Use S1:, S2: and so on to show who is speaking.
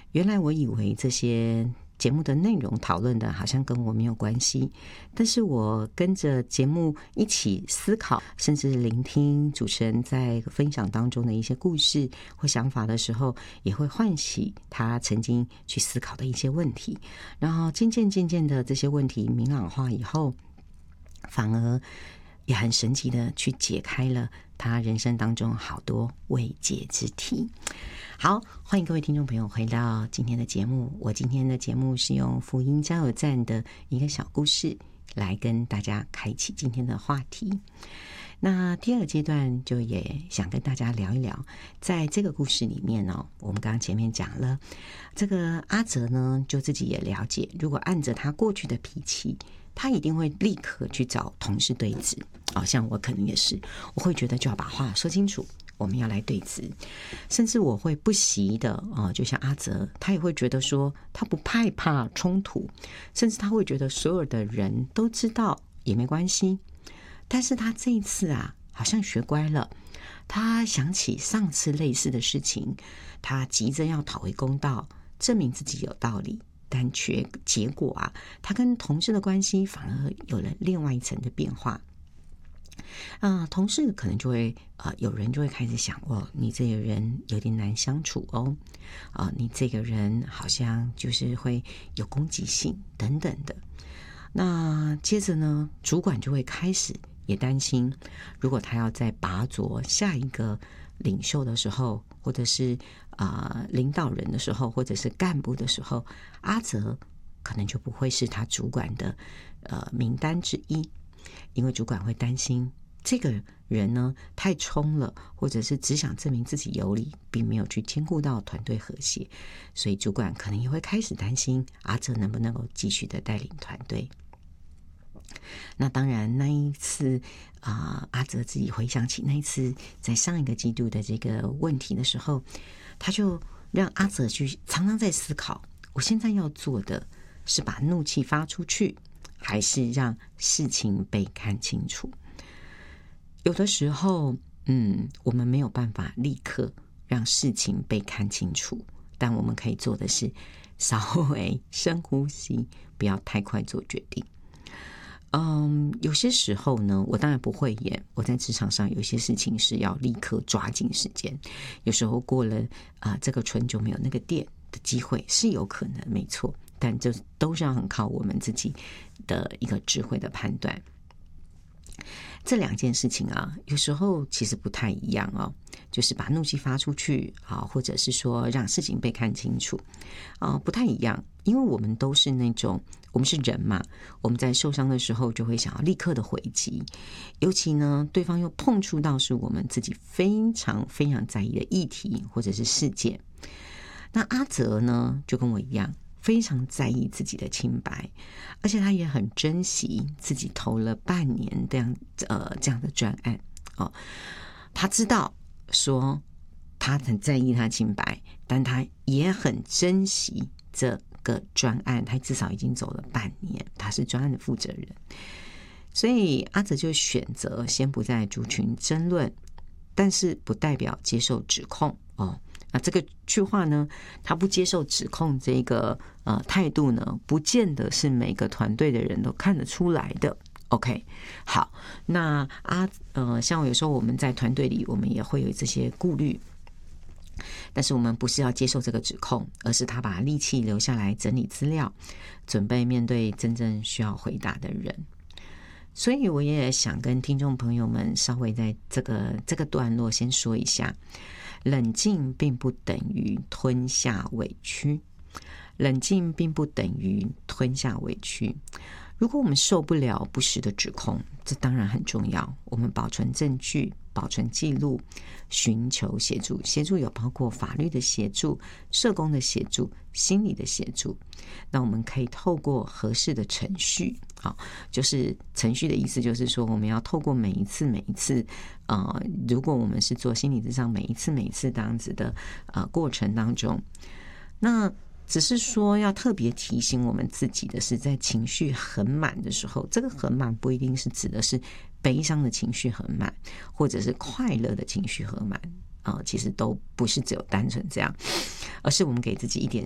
S1: 原来我以为这些节目的内容讨论的好像跟我没有关系，但是我跟着节目一起思考，甚至聆听主持人在分享当中的一些故事或想法的时候，也会唤起他曾经去思考的一些问题，然后渐渐的这些问题明朗化以后，反而也很神奇的去解开了他人生当中好多未解之题。好，欢迎各位听众朋友回到今天的节目。我今天的节目是用福音加油站的一个小故事来跟大家开启今天的话题。那第二个阶段就也想跟大家聊一聊，在这个故事里面呢，我们刚刚前面讲了，这个阿哲呢就自己也了解，如果按着他过去的脾气，他一定会立刻去找同事对质。像我可能也是，我会觉得就要把话说清楚，我们要来对质，甚至我会不惜的就像阿哲，他也会觉得说他不害怕冲突，甚至他会觉得所有的人都知道也没关系。但是他这一次好像学乖了，他想起上次类似的事情，他急着要讨回公道，证明自己有道理，但结果他跟同事的关系反而有了另外一层的变化。同事可能就会有人就会开始想，你这个人有点难相处你这个人好像就是会有攻击性等等的。那接着呢，主管就会开始也担心，如果他要在拔擢下一个领袖的时候，或者是领导人的时候，或者是干部的时候，阿哲可能就不会是他主管的名单之一，因为主管会担心这个人呢太冲了，或者是只想证明自己有理，并没有去兼顾到团队和谐，所以主管可能也会开始担心阿哲能不能够继续的带领团队。那当然那一次阿哲自己回想起那一次在上一个季度的这个问题的时候，他就让阿哲去常常在思考，我现在要做的是把怒气发出去，还是让事情被看清楚。有的时候我们没有办法立刻让事情被看清楚，但我们可以做的是稍微深呼吸，不要太快做决定。有些时候呢，我当然不会演，我在职场上有些事情是要立刻抓紧时间，有时候过了这个村就没有那个店的机会是有可能，没错，但这都是要很靠我们自己的一个智慧的判断。这两件事情有时候其实不太一样就是把怒气发出去或者是说让事情被看清楚不太一样，因为我们都是那种，我们是人嘛，我们在受伤的时候就会想要立刻的回击，尤其呢对方又碰触到是我们自己非常非常在意的议题或者是事件。那阿哲呢就跟我一样，非常在意自己的清白，而且他也很珍惜自己投了半年这样的专案他知道说他很在意他清白，但他也很珍惜这个专案，他至少已经走了半年，他是专案的负责人，所以阿哲就选择先不在族群争论，但是不代表接受指控这个句话呢，他不接受指控这个态度呢，不见得是每个团队的人都看得出来的。OK， 好，那像有时候我们在团队里，我们也会有这些顾虑，但是我们不是要接受这个指控，而是他把力气留下来整理资料，准备面对真正需要回答的人。所以我也想跟听众朋友们稍微在这个段落先说一下，冷静并不等于吞下委屈，冷静并不等于吞下委屈。如果我们受不了不实的指控，这当然很重要，我们保存证据，保存记录，寻求协助，协助有包括法律的协助、社工的协助、心理的协助。那我们可以透过合适的程序就是程序的意思就是说，我们要透过每一次如果我们是做心理咨商，每一次这样子的过程当中，那只是说要特别提醒我们自己的是，在情绪很满的时候，这个很满不一定是指的是悲伤的情绪很满，或者是快乐的情绪很满其实都不是只有单纯这样，而是我们给自己一点